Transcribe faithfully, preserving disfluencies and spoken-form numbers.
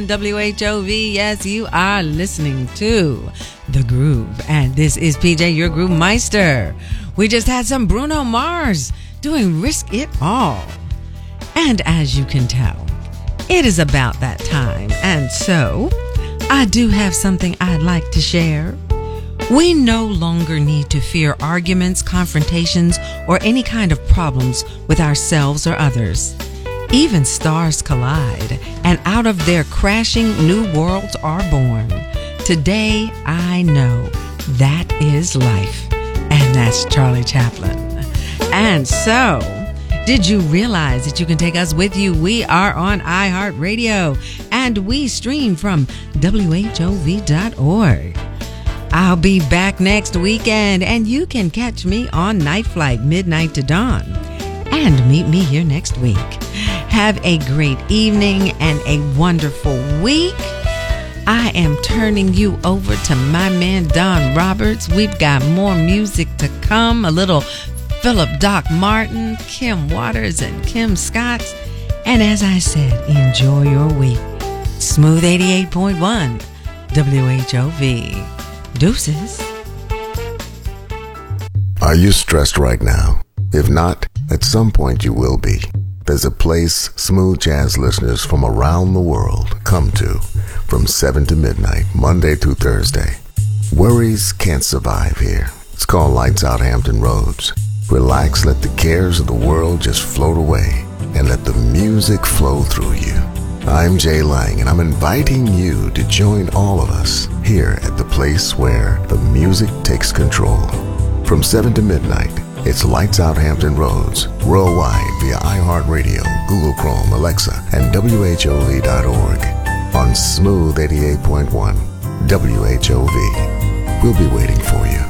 W H O V, yes, you are listening to The Groove. And this is P J, your Groove Meister. We just had some Bruno Mars doing Risk It All. And as you can tell, it is about that time. And so, I do have something I'd like to share. We no longer need to fear arguments, confrontations, or any kind of problems with ourselves or others. Even stars collide, and out of their crashing, new worlds are born. Today, I know that is life, and that's Charlie Chaplin. And so, did you realize that you can take us with you? We are on iHeartRadio, and we stream from W H O V dot org. I'll be back next weekend, and you can catch me on Night Flight, midnight to dawn. And meet me here next week. Have a great evening and a wonderful week. I am turning you over to my man Don Roberts. We've got more music to come. A little Philip Doc Martin, Kim Waters, and Kim Scott. And as I said, enjoy your week. Smooth eighty-eight point one W H O V. Deuces. Are you stressed right now? If not, at some point you will be. There's a place smooth jazz listeners from around the world come to from seven to midnight, Monday through Thursday. Worries can't survive here. It's called Lights Out Hampton Roads. Relax, let the cares of the world just float away, and let the music flow through you. I'm Jay Lang, and I'm inviting you to join all of us here at the place where the music takes control. From seven to midnight, it's Lights Out Hampton Roads, worldwide via iHeartRadio, Google Chrome, Alexa, and W H O V dot org on Smooth eighty-eight point one W H O V. We'll be waiting for you.